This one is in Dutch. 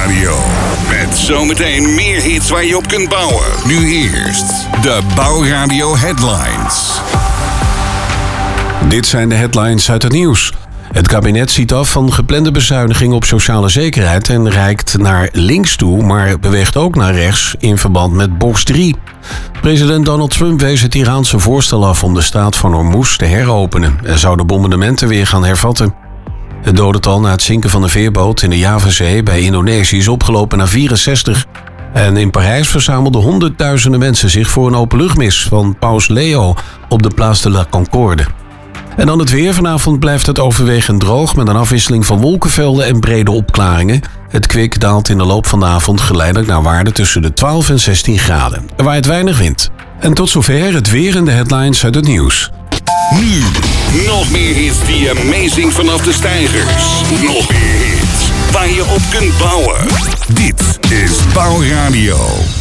Bouwradio. Met zometeen meer hits waar je op kunt bouwen. Nu eerst de Bouwradio Headlines. Dit zijn de headlines uit het nieuws. Het kabinet ziet af van geplande bezuinigingen op sociale zekerheid en reikt naar links toe, maar beweegt ook naar rechts in verband met box 3. President Donald Trump wees het Iraanse voorstel af om de staat van Hormuz te heropenen en zou de bombardementen weer gaan hervatten. Het dodental na het zinken van een veerboot in de Javazee bij Indonesië is opgelopen naar 64. En in Parijs verzamelden honderdduizenden mensen zich voor een openluchtmis van Paus Leo op de Place de la Concorde. En dan het weer. Vanavond blijft het overwegend droog met een afwisseling van wolkenvelden en brede opklaringen. Het kwik daalt in de loop van de avond geleidelijk naar waarde tussen de 12 en 16 graden. Er waait weinig wind. En tot zover het weer en de headlines uit het nieuws. Nu, nog meer hits die amazing vanaf de steigers. Nog meer hits waar je op kunt bouwen. Dit is Bouwradio.